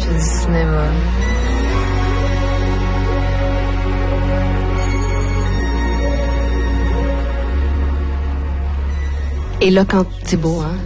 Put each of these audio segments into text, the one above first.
fais du cinéma. Et là, quand... C'est beau, hein?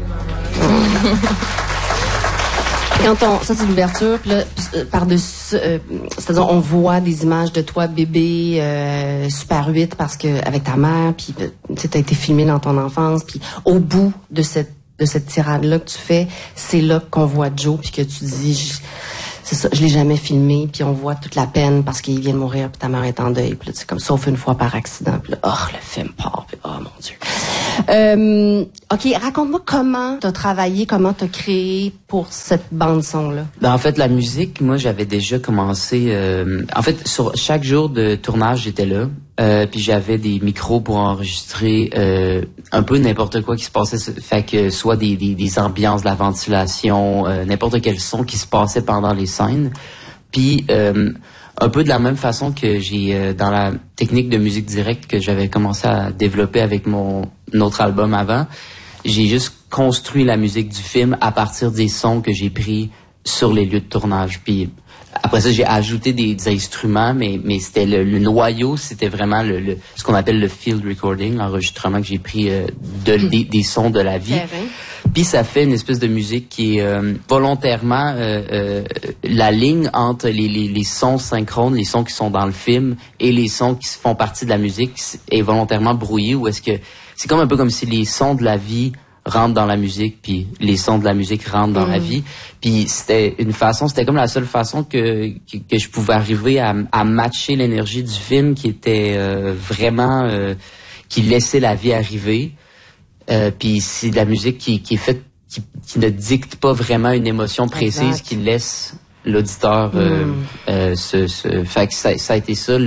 Ça c'est l'ouverture, puis là, par-dessus, c'est-à-dire on voit des images de toi bébé, Super 8, parce que avec ta mère, puis tu as été filmé dans ton enfance, puis au bout de cette tirade-là que tu fais, c'est là qu'on voit Joe, puis que tu dis, c'est ça, je l'ai jamais filmé, puis on voit toute la peine parce qu'il vient de mourir, puis ta mère est en deuil, puis là, c'est comme sauf une fois par accident, puis là, le film part, puis oh mon Dieu. OK, raconte-moi comment t'as travaillé, comment t'as créé pour cette bande-son-là. Ben, en fait, la musique, moi, j'avais déjà commencé... en fait, sur chaque jour de tournage, j'étais là. Puis j'avais des micros pour enregistrer un peu n'importe quoi qui se passait. Fait que soit des ambiances, de la ventilation, n'importe quel son qui se passait pendant les scènes. Puis... un peu de la même façon que j'ai dans la technique de musique directe que j'avais commencé à développer avec mon autre album avant, j'ai juste construit la musique du film à partir des sons que j'ai pris sur les lieux de tournage. Puis après ça, j'ai ajouté des instruments, mais c'était le noyau, c'était vraiment ce qu'on appelle le field recording, l'enregistrement que j'ai pris des sons de la vie. Puis ça fait une espèce de musique qui est volontairement la ligne entre les sons synchrones, les sons qui sont dans le film et les sons qui font partie de la musique est volontairement brouillée, ou est-ce que c'est comme un peu comme si les sons de la vie rentrent dans la musique, puis les sons de la musique rentrent dans la vie. Puis c'était comme la seule façon que je pouvais arriver à matcher l'énergie du film qui était vraiment qui laissait la vie arriver. Puis c'est de la musique qui est faite, qui ne dicte pas vraiment une émotion précise, exact, qui laisse l'auditeur fait que ça a été ça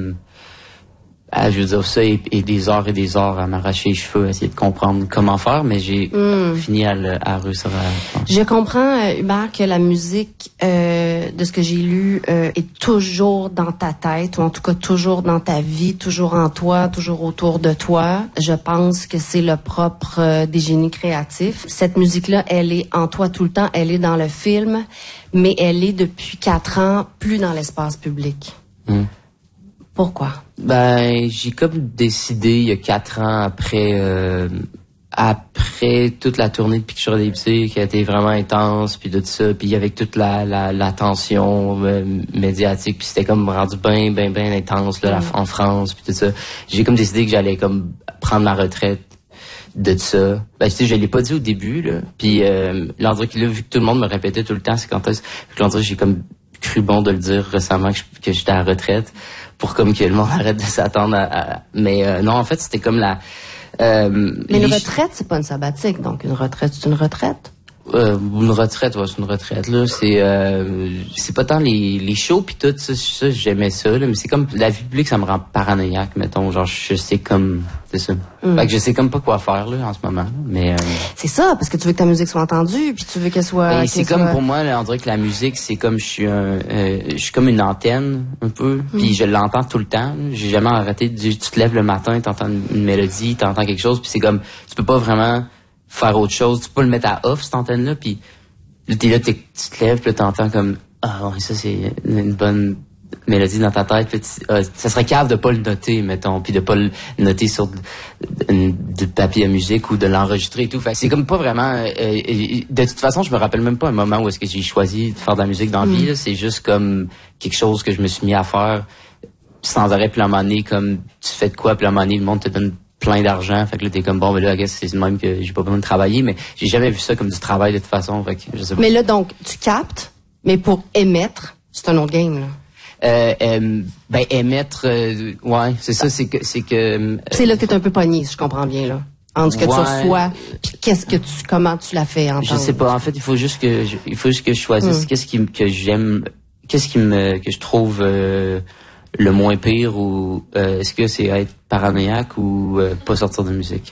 je veux dire ça et des heures à m'arracher les cheveux, à essayer de comprendre comment faire, mais j'ai fini à réussir à... Je comprends, Hubert, que la musique, de ce que j'ai lu, est toujours dans ta tête, ou en tout cas toujours dans ta vie, toujours en toi, toujours autour de toi. Je pense que c'est le propre des génies créatifs. Cette musique-là, elle est en toi tout le temps, elle est dans le film, mais elle est depuis 4 ans plus dans l'espace public. Pourquoi? Ben, j'ai comme décidé il y a 4 ans après toute la tournée de Picture des Psy qui a été vraiment intense, puis tout ça, puis avec toute la tension médiatique, puis c'était comme rendu bien intense là, en France, puis tout ça. J'ai comme décidé que j'allais comme prendre ma retraite de ça. Ben, tu sais, je l'ai pas dit au début, là. Puis l'endroit qui là, vu que tout le monde me répétait tout le temps, c'est quand est-ce que l'endroit j'ai comme cru bon de le dire récemment que j'étais à la retraite pour comme que le monde arrête de s'attendre mais non, en fait, c'était comme la... mais une retraite, c'est pas une sabbatique, donc une retraite, c'est une retraite? Une retraite, ouais, c'est une retraite, là. C'est pas tant les shows pis tout, ça j'aimais ça, là, mais c'est comme, la vie publique, ça me rend paranoïaque, mettons, genre, je sais comme, c'est ça. Fait que je sais comme pas quoi faire, là, en ce moment, mais... C'est ça, parce que tu veux que ta musique soit entendue, puis tu veux qu'elle soit... Ben, c'est comme, pour moi, là, on dirait que la musique, c'est comme, je suis comme une antenne, un peu, puis je l'entends tout le temps, là. J'ai jamais arrêté de dire, tu te lèves le matin, t'entends une mélodie, t'entends quelque chose, puis c'est comme, tu peux pas vraiment faire autre chose, tu peux le mettre à off, cette antenne-là, puis là, tu te lèves, puis là, t'entends comme, ouais, ça, c'est une bonne mélodie dans ta tête, puis ça serait cave de pas le noter, mettons, puis de pas le noter sur du papier à musique ou de l'enregistrer et tout. Fait que c'est comme pas vraiment... de toute façon, je me rappelle même pas un moment où est-ce que j'ai choisi de faire de la musique dans la vie, là. C'est juste comme quelque chose que je me suis mis à faire sans arrêt, puis à un moment donné, comme, tu fais de quoi, puis à un moment donné, le monde te donne plein d'argent, fait que là t'es comme bon, ben là, c'est le même que j'ai pas besoin de travailler, mais j'ai jamais vu ça comme du travail de toute façon, fait que je sais pas. Mais là, donc, tu captes, mais pour émettre, c'est un autre game, là. Ben, émettre, ouais, c'est ça, c'est que... c'est là que t'es un peu pogné, si je comprends bien, là. Entre ce que tu reçois, puis comment tu l'as fait entendre. Je sais pas, en fait, il faut juste que je choisisse qu'est-ce que j'aime, que je trouve, le moins pire, ou est-ce que c'est être paranoïaque ou pas sortir de musique?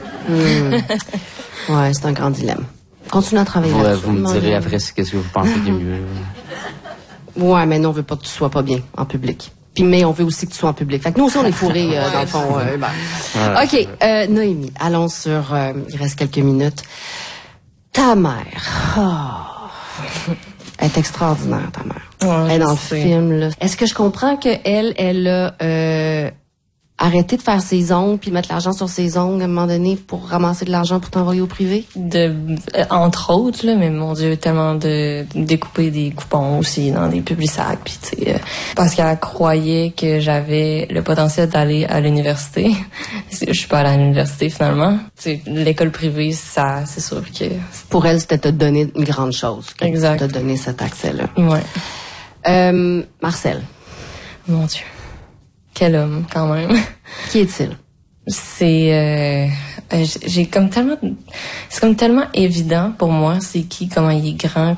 Ouais, c'est un grand dilemme. Continue à travailler là-dessus. Vous me direz après qu'est-ce que vous pensez du mieux. Ouais, mais nous, on veut pas que tu sois pas bien en public. Puis, mais on veut aussi que tu sois en public. Fait que nous aussi, on est fourrés, dans le fond. OK, Noémie, allons sur... il reste quelques minutes. Ta mère... Elle est extraordinaire, ta mère. Ouais, elle est dans le film, là. Est-ce que je comprends que elle a arrêté de faire ses ongles puis mettre l'argent sur ses ongles à un moment donné pour ramasser de l'argent pour t'envoyer au privé? Entre autres, là, mais mon Dieu, tellement de découper des coupons aussi dans des Publisac, puis tu sais, parce qu'elle croyait que j'avais le potentiel d'aller à l'université. Je suis pas allée à l'université finalement. Tu sais, l'école privée, ça, c'est sûr que pour elle, c'était te donner une grande chose. Exact. Te donner cet accès-là. Ouais. Marcel. Mon Dieu. Quel homme, quand même. Qui est-il? C'est c'est comme tellement évident pour moi, c'est qui, comment il est grand,